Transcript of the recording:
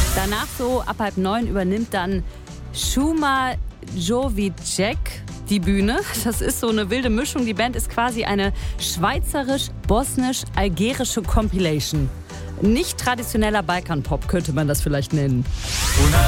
Danach so ab 8:30 übernimmt dann Šuma Jovićek die Bühne. Das ist so eine wilde Mischung. Die Band ist quasi eine schweizerisch-bosnisch-algerische Compilation. Nicht traditioneller Balkan-Pop könnte man das vielleicht nennen.